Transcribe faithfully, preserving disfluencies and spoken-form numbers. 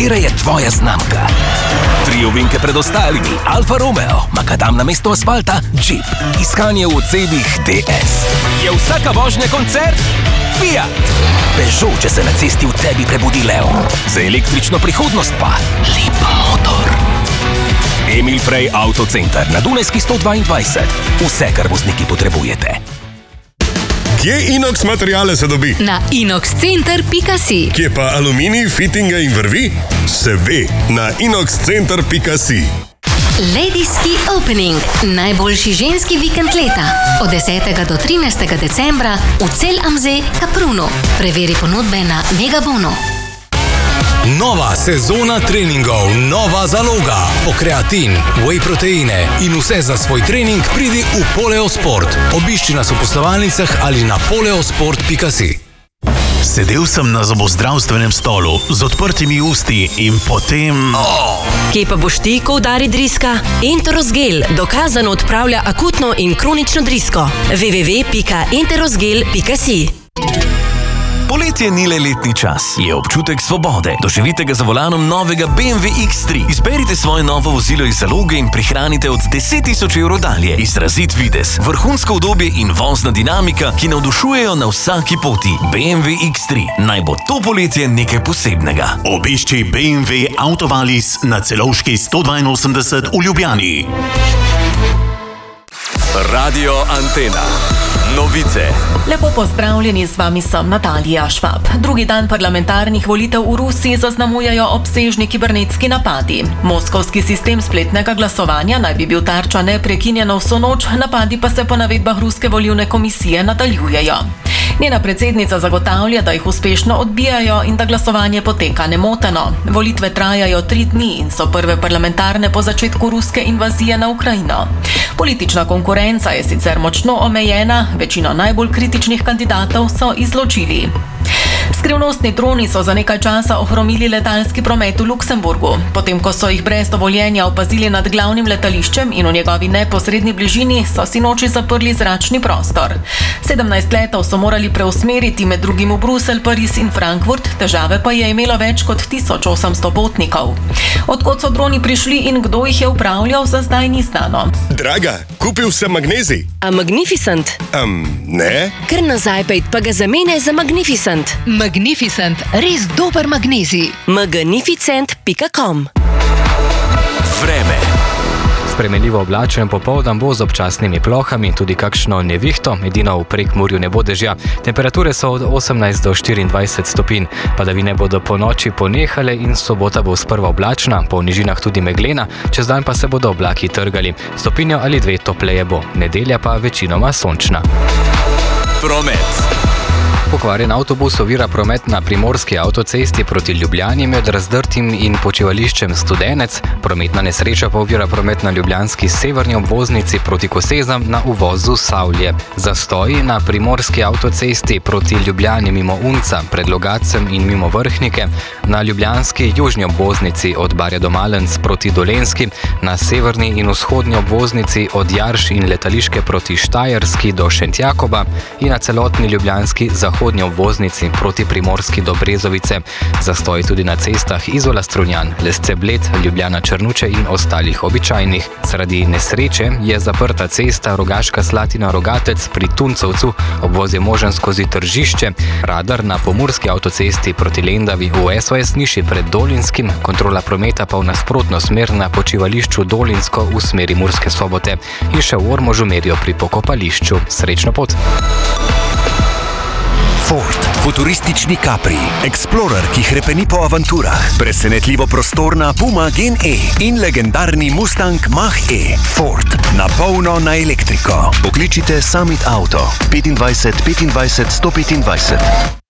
katera je tvoja znamka. Tri ovinke pred ostalimi, Alfa Romeo, makadam na mesto asfalta, Jeep, iskanje v odsebih D S. Je vsaka vožnja koncert? Fiat. Peugeot, če se na cesti v tebi prebudi lev. Za električno prihodnost pa lep motor. Emil Frey Autocenter na Dunajski sto dvaindvajset. Vse, kar vozniki potrebujete. Kje Inox materiale se dobi? Na inox center pika si. Kje pa aluminij, fitinge in vrvi? Se ve, na inox center pika si. Ladijski opening. Najboljši ženski vikend leta. Od desetega do trinajstega decembra v Cel Amze, Kaprunu. Preveri ponudbe na Megabono. Nova sezona treningov, nova zaloga. Po kreatin, whey proteine in vse za svoj trening pridi v Poleosport. Obišči nas v poslovalnicah ali na poleosport pika si. Sedel sem na zobozdravstvenem stolu z odprtimi usti in potem... Oh. Kje pa boš ti, ko udari driska? Enterosgel dokazano odpravlja akutno in kronično drisko. w w w pika enterosgel pika si. Poletje ni le letni čas, je občutek svobode. Doživite ga za volanom novega B M W X tri. Izberite svoje novo vozilo iz zaloge in prihranite od deset tisoč evrov dalje. Izrazit videz, vrhunsko udobje in vozna dinamika, ki navdušujejo na vsaki poti. B M W X tri. Naj bo to poletje nekaj posebnega. Obišči B M W Autovalis na Celovški sto dvainosemdeset v Ljubljani. Radio Antena. Novice. Lepo pozdravljeni, z vami sem Natalija Švab. Drugi dan parlamentarnih volitev v Rusiji zaznamujejo obsežni kibernetski napadi. Moskovski sistem spletnega glasovanja naj bi bil tarča neprekinjeno vso noč, napadi pa se po navedbah ruske volilne komisije nadaljujejo. Njena predsednica zagotavlja, da jih uspešno odbijajo in da glasovanje poteka nemoteno. Volitve trajajo tri dni in so prve parlamentarne po začetku ruske invazije na Ukrajino. Politična konkurenca je sicer močno omejena, večino najbolj kritičnih kandidatov so izločili. Skrivnostni droni so za nekaj časa ohromili letalski promet v Luksemburgu. Potem, ko so jih brez dovoljenja opazili nad glavnim letališčem in v njegovi neposredni bližini, so sinoči zaprli zračni prostor. sedemnajst letov so morali preusmeriti med drugim v Bruselj, Pariz in Frankfurt, težave pa je imelo več kot tisoč osemsto potnikov. Odkot so droni prišli in kdo jih je upravljal, za zdaj ni znano. Draga, kupil sem magnezij. A Magnificent? Um, ne? Ker nazaj pejt pa ga zamene za Magnificent. Magnificent, res dober magnezij. magnificent pika com. Vreme. Spremenljivo oblačen popoldan bo z občasnimi plohami, tudi kakšno nevihto, edino v Prekmurju ne bo dežja. Temperature so od osemnajst do štiriindvajset stopinj, padavine bodo po noči ponehale in sobota bo sprva oblačna, po nižinah tudi meglena, čez dan pa se bodo oblaki trgali. Stopinjo ali dve topleje bo, nedelja pa večinoma sončna. Promet. Pokvarjen avtobus ovira promet na primorski avtocesti proti Ljubljani med Razdrtim in počivališčem Studenec. Prometna nesreča pa ovira promet na ljubljanski severni obvoznici proti Kosezam na uvozu Savlje. Zastoji na primorski avtocesti proti Ljubljani mimo Unca, pred Logacem in mimo Vrhnike, na ljubljanski južni obvoznici od Barja do Malenc proti Dolenjski, na severni in vzhodni obvoznici od Jarš in Letališke proti Štajerski do Šentjakoba in na celotni ljubljanski zahodni obvoznici proti Primorski do Brezovice. Zastoj tudi na cestah Izola Strunjan, Lesce Bled, Ljubljana Črnuče in ostalih običajnih. Zaradi nesreče je zaprta cesta Rogaška Slatina Rogatec pri Tuncovcu, obvoz je možen skozi Tržišče, radar na pomurski avtocesti proti Lendavi v S O S Niši pred Dolinskim, kontrola prometa pa v nasprotno smer na počivališču Dolinsko v smeri Murske Sobote in še v Ormožu merijo pri pokopališču. Srečno pot! Ford, futuristični Capri, Explorer, ki hrepeni po avanturah, presenetljivo prostorna Puma Gen E in legendarni Mustang Mach-E. Ford, na polno na elektriko. Pokličite Summit Auto petindvajset petindvajset sto petindvajset.